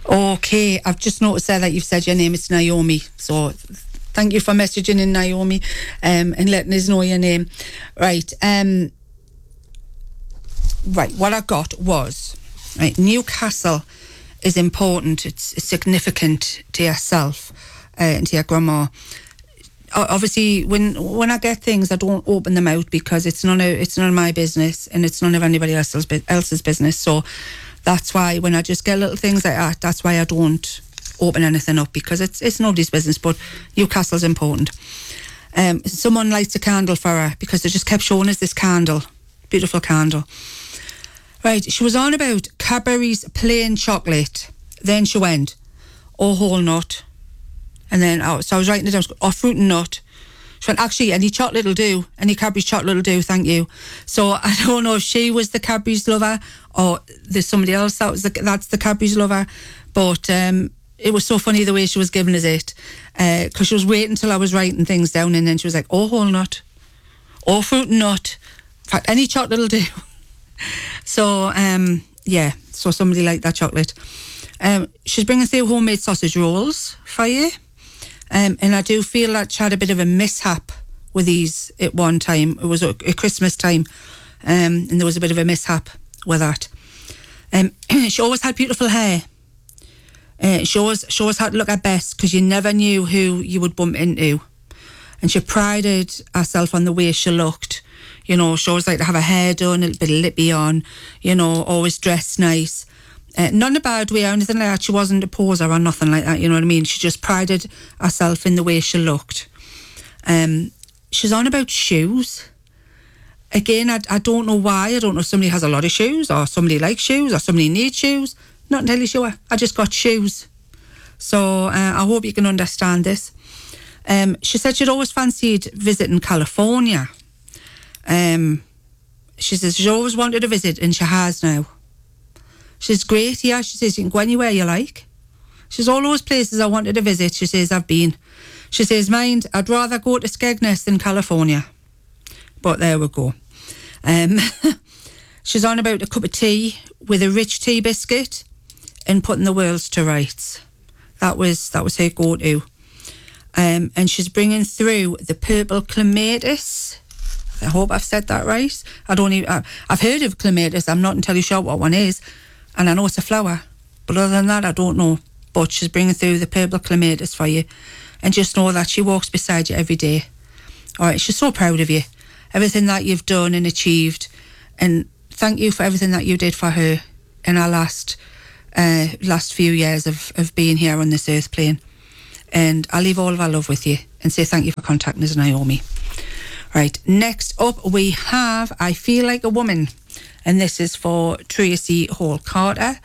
Okay, I've just noticed there that you've said your name is Naomi. So thank you for messaging in, Naomi, and letting us know your name. Right, right. What I got was, right, Newcastle is important. It's significant to yourself and to your grandma. Obviously, when I get things, I don't open them out because it's none of my business and it's none of anybody else's business. So that's why when I just get little things like that, that's why I don't open anything up, because it's nobody's business. But Newcastle's important. Someone lights a candle for her because they just kept showing us this candle, beautiful candle. Right, she was on about Cadbury's plain chocolate. Then she went, oh, whole nut. And then, so I was writing it down, or fruit and nut. She went, actually, any chocolate will do. Any Cadbury's chocolate will do, thank you. So I don't know if she was the Cadbury's lover or there's somebody else that's the Cadbury's lover. But it was so funny the way she was giving us it. Because she was waiting until I was writing things down, and then she was like, oh, whole nut. Oh, fruit and nut. In fact, any chocolate will do. So, yeah, so somebody liked that chocolate. She's bringing through homemade sausage rolls for you. And I do feel that she had a bit of a mishap with these at one time. It was a Christmas time, and there was a bit of a mishap with that. She always had beautiful hair. She always had to look her best because you never knew who you would bump into. And she prided herself on the way she looked. You know, she always liked to have her hair done, a little bit of lippy on, you know, always dressed nice. Not in a bad way or anything like that. She wasn't a poser or nothing like that, you know what I mean? She just prided herself in the way she looked. She's on about shoes. Again, I don't know why. I don't know if somebody has a lot of shoes or somebody likes shoes or somebody needs shoes. Not entirely sure. I just got shoes. So I hope you can understand this. She said she'd always fancied visiting California. She says she always wanted to visit and she has now. She's great here. She says you can go anywhere you like. She says all those places I wanted to visit, she says I've been. She says, mind, I'd rather go to Skegness than California. But there we go. She's on about a cup of tea with a rich tea biscuit and putting the world to rights. That was her go-to. And she's bringing through the purple clematis. I hope I've said that right. I've heard of clematis. I'm not entirely sure what one is. And I know it's a flower. But other than that, I don't know. But she's bringing through the purple clematis for you. And just know that she walks beside you every day. All right, she's so proud of you. Everything that you've done and achieved. And thank you for everything that you did for her in our last few years of being here on this earth plane. And I'll leave all of our love with you and say thank you for contacting us, Naomi. Right, next up we have I Feel Like a Woman, and this is for Tracy Hall Carter.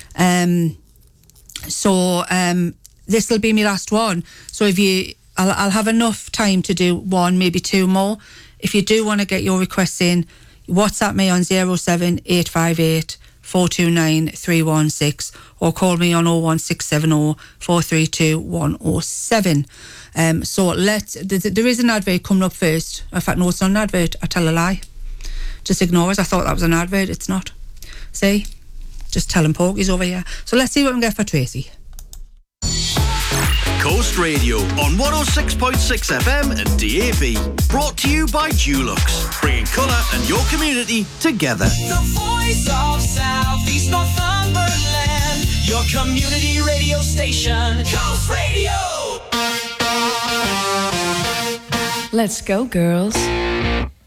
This will be my last one. So I'll have enough time to do one, maybe two more. If you do want to get your requests in, WhatsApp me on 07858 429 316 or call me on 01670 432 107. So there is an advert coming up first. In fact, no, it's not an advert. I tell a lie. Just ignore it. I thought that was an advert. It's not. See? Just telling porkies over here. So let's see what we can get for Tracy. Coast Radio on 106.6 FM and DAB. Brought to you by Dulux, bringing colour and your community together. The voice of South East Northumberland, your community radio station, Coast Radio. Let's go, girls.